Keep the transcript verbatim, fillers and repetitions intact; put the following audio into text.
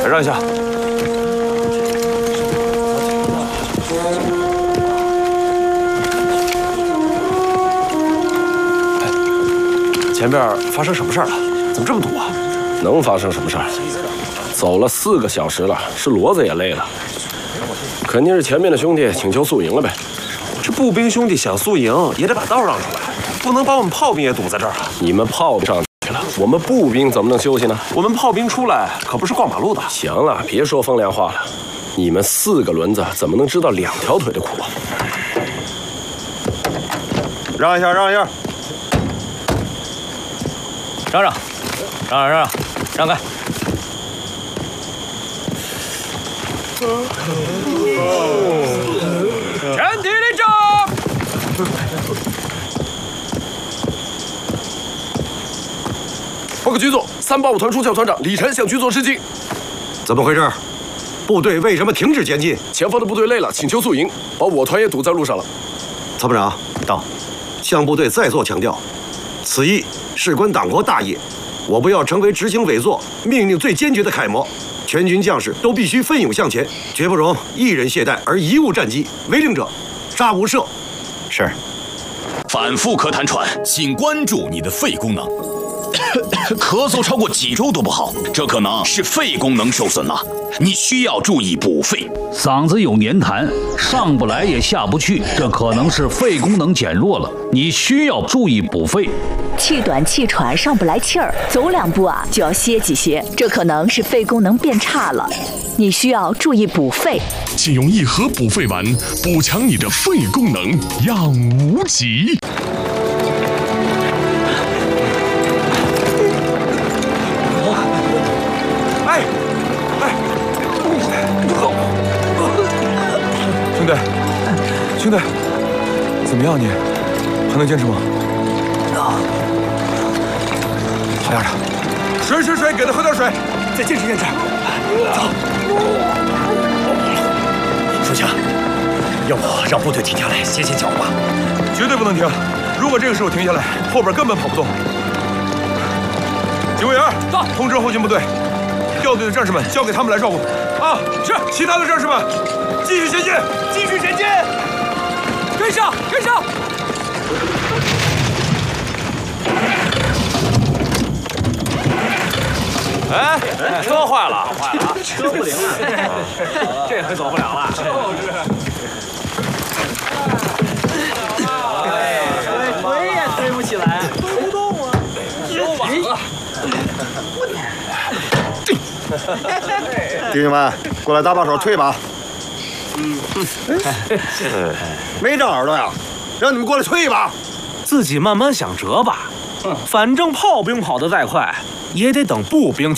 让一下。哎，前面发生什么事儿了？怎么这么堵啊？ 能发生什么事儿？走了四个小时了，是骡子也累了。肯定是前面的兄弟请求宿营了呗。 这步兵兄弟想宿营，也得把道让出来，不能把我们炮兵也堵在这儿啊。 你们炮兵上去了，我们步兵怎么能休息呢？ 我们炮兵出来可不是逛马路的。 行了，别说风凉话了。你们四个轮子怎么能知道两条腿的苦啊？ 让一下，让一下， 让让，让让让让，让开！全体立正！ 报告局座，三八五团出校团长李晨向局座致敬。 怎么回事？部队为什么停止前进？ 前方的部队累了，请求宿营，把我团也堵在路上了。 参谋长到，向部队再做强调，此役事关党国大业，我部要成为执行委座命令最坚决的楷模。全军将士都必须奋勇向前，绝不容一人懈怠而贻误战机。违令者，杀无赦。 是。 反复咳痰喘，请关注你的肺功能。咳嗽超过几周都不好，这可能是肺功能受损了，你需要注意补肺。 嗓子有黏痰，上不来也下不去，这可能是肺功能减弱了，你需要注意补肺。 气短气喘，上不来气儿，走两步啊就要歇几歇，这可能是肺功能变差了，你需要注意补肺。 请用一盒补肺丸补强你的肺功能，养无极。 哎哎，兄弟，兄弟，怎么样你？还能坚持吗？好样的！水水水，给他喝点水，再坚持坚持。走。 属下，要我让部队停下来歇歇脚吧？ 绝对不能停！如果这个时候停下来，后边根本跑不动。警卫员，到，通知后勤部队，调队的战士们交给他们来照顾。啊，是。其他的战士们，继续前进，继续前进，跟上，跟上。哎，车坏了，坏了，车不灵了，这回走不了了。 哎，推也推不起来，推不动啊，修晚了。 弟兄们，过来搭把手，退吧。嗯，没长耳朵呀，让你们过来退吧。 自己慢慢想辙吧，反正炮兵跑得再快，也得等步兵去。